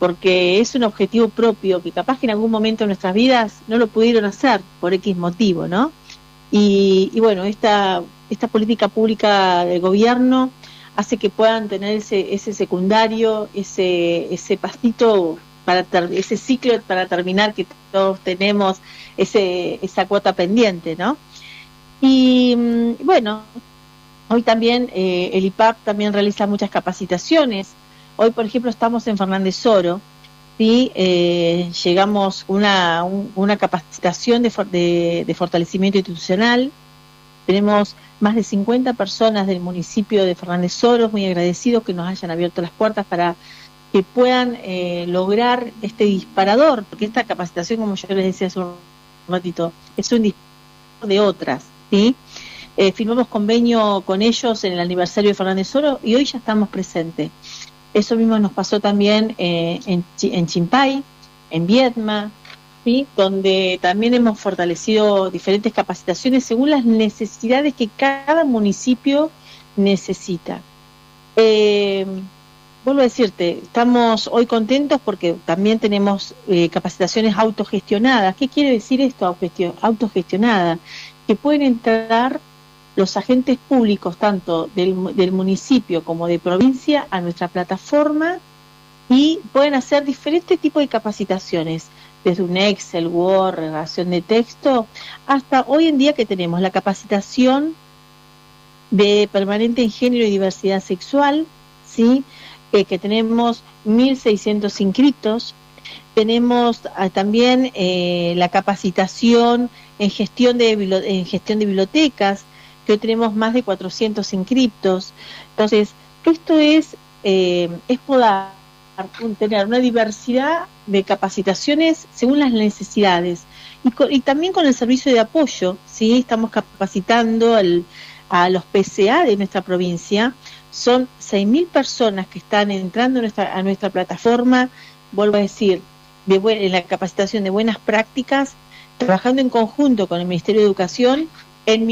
porque es un objetivo propio que capaz que en algún momento de nuestras vidas no lo pudieron hacer por X motivo, ¿no? Y bueno, esta política pública del gobierno hace que puedan tener ese secundario, ese pasito, ese ciclo para terminar, que todos tenemos esa cuota pendiente, ¿no? Y bueno, hoy también el IPAP también realiza muchas capacitaciones. Hoy, por ejemplo, estamos en Fernández Oro, ¿sí? Llegamos una capacitación de fortalecimiento institucional. Tenemos más de 50 personas del municipio de Fernández Oro, muy agradecidos que nos hayan abierto las puertas para que puedan lograr este disparador, porque esta capacitación, como yo les decía hace un ratito, es un disparador de otras, ¿sí? Firmamos convenio con ellos en el aniversario de Fernández Oro y hoy ya estamos presentes. Eso mismo nos pasó también en Chimpay, en Viedma, ¿sí? Donde también hemos fortalecido diferentes capacitaciones según las necesidades que cada municipio necesita. Vuelvo a decirte, estamos hoy contentos porque también tenemos capacitaciones autogestionadas. ¿Qué quiere decir esto, autogestionada? Que pueden entrar los agentes públicos, tanto del municipio como de provincia, a nuestra plataforma y pueden hacer diferentes tipos de capacitaciones, desde un Excel, Word, redacción de texto, hasta hoy en día que tenemos la capacitación de permanente en género y diversidad sexual, ¿sí? Que tenemos 1.600 inscritos. Tenemos también la capacitación en gestión de bibliotecas, que hoy tenemos más de 400 inscriptos. Entonces, esto es poder tener una diversidad de capacitaciones según las necesidades. Y también con el servicio de apoyo, ¿sí? Estamos capacitando a los PCA de nuestra provincia. Son 6.000 personas que están entrando a nuestra plataforma, vuelvo a decir, en la capacitación de buenas prácticas, trabajando en conjunto con el Ministerio de Educación en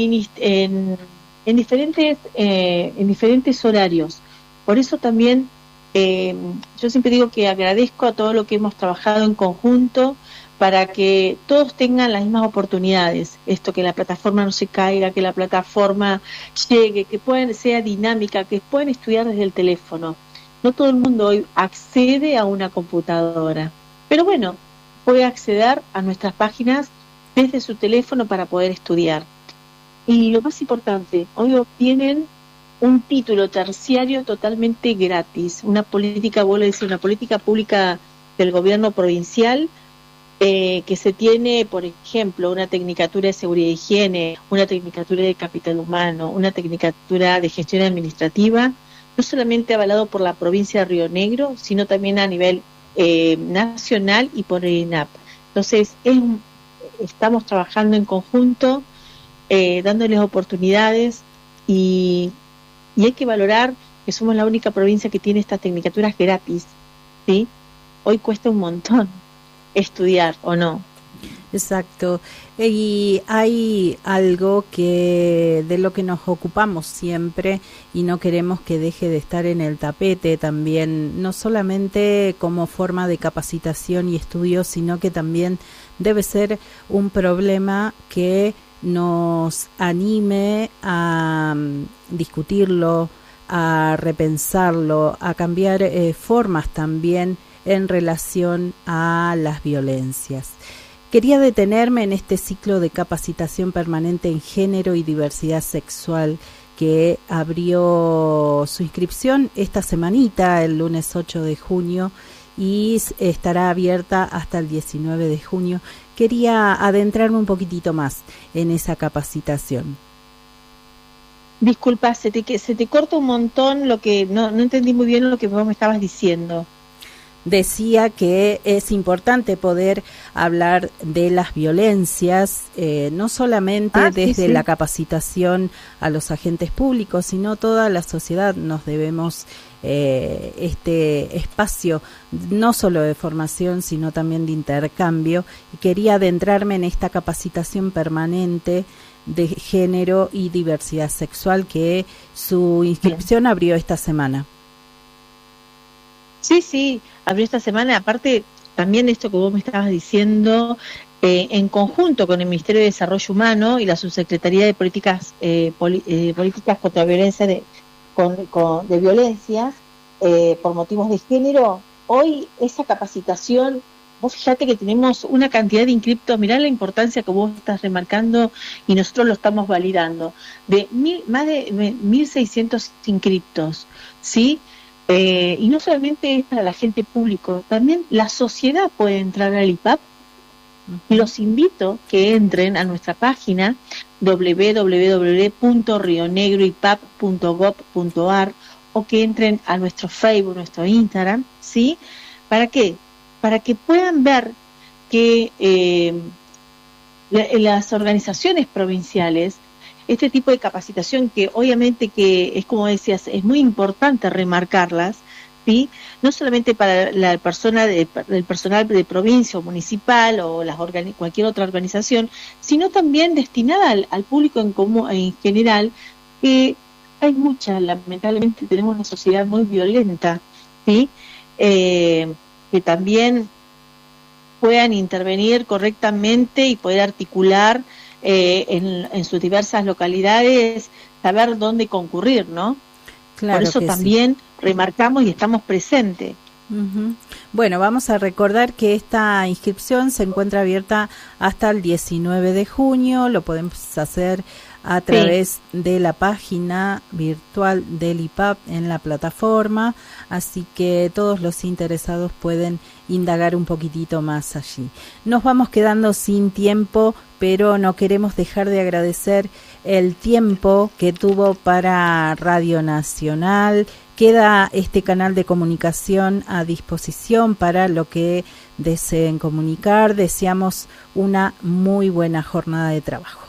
diferentes horarios. Por eso también yo siempre digo que agradezco a todo lo que hemos trabajado en conjunto para que todos tengan las mismas oportunidades. Esto, que la plataforma no se caiga, que la plataforma llegue, que sea dinámica, que puedan estudiar desde el teléfono. No todo el mundo hoy accede a una computadora, pero bueno, puede acceder a nuestras páginas desde su teléfono para poder estudiar. Y lo más importante, hoy obtienen un título terciario totalmente gratis, una política pública del gobierno provincial, que se tiene, por ejemplo, una tecnicatura de seguridad e higiene, una tecnicatura de capital humano, una tecnicatura de gestión administrativa, no solamente avalado por la provincia de Río Negro, sino también a nivel nacional y por el INAP. Entonces, estamos trabajando en conjunto, dándoles oportunidades y hay que valorar que somos la única provincia que tiene estas tecnicaturas gratis, ¿sí? Hoy cuesta un montón estudiar, ¿o no? Exacto. Y hay algo de lo que nos ocupamos siempre y no queremos que deje de estar en el tapete también, no solamente como forma de capacitación y estudio, sino que también debe ser un problema que nos anime a discutirlo, a repensarlo, a cambiar formas también en relación a las violencias. Quería detenerme en este ciclo de capacitación permanente en género y diversidad sexual que abrió su inscripción esta semanita, el lunes 8 de junio, y estará abierta hasta el 19 de junio. Quería adentrarme un poquitito más en esa capacitación. Disculpa, se te corta un montón, lo que no entendí muy bien lo que vos me estabas diciendo. Decía que es importante poder hablar de las violencias, no solamente desde la capacitación a los agentes públicos, sino toda la sociedad nos debemos este espacio, no solo de formación, sino también de intercambio. Y quería adentrarme en esta capacitación permanente de género y diversidad sexual que su inscripción abrió esta semana. Sí, abrió esta semana. Aparte, también esto que vos me estabas diciendo, en conjunto con el Ministerio de Desarrollo Humano y la Subsecretaría de Políticas Políticas contra la Violencia de violencias por motivos de género, hoy esa capacitación, vos fíjate que tenemos una cantidad de inscriptos, mirá la importancia que vos estás remarcando y nosotros lo estamos validando, más de 1.600 inscriptos, ¿sí? Y no solamente es para la gente público, también la sociedad puede entrar al IPAP. Y los invito que entren a nuestra página www.rionegroipap.gov.ar o que entren a nuestro Facebook, nuestro Instagram, ¿sí? ¿Para qué? Para que puedan ver que las organizaciones provinciales, este tipo de capacitación que obviamente que es como decías, es muy importante remarcarlas, ¿sí? No solamente para el personal de provincia o municipal o cualquier otra organización, sino también destinada al público en general, que hay lamentablemente tenemos una sociedad muy violenta, ¿sí? Que también puedan intervenir correctamente y poder articular en sus diversas localidades, saber dónde concurrir, ¿no? Claro. Por eso también remarcamos y estamos presentes. Uh-huh. Bueno, vamos a recordar que esta inscripción se encuentra abierta hasta el 19 de junio, lo podemos hacer a través de la página virtual del IPAP en la plataforma, así que todos los interesados pueden indagar un poquitito más allí. Nos vamos quedando sin tiempo, pero no queremos dejar de agradecer el tiempo que tuvo para Radio Nacional. Queda este canal de comunicación a disposición para lo que deseen comunicar. Deseamos una muy buena jornada de trabajo.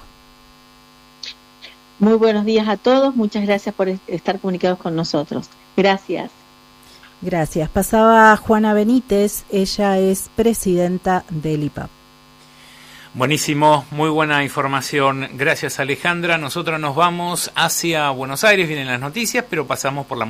Muy buenos días a todos, muchas gracias por estar comunicados con nosotros. Gracias. Gracias. Pasaba Juana Benítez, ella es presidenta del IPAP. Buenísimo, muy buena información. Gracias, Alejandra. Nosotros nos vamos hacia Buenos Aires, vienen las noticias, pero pasamos por la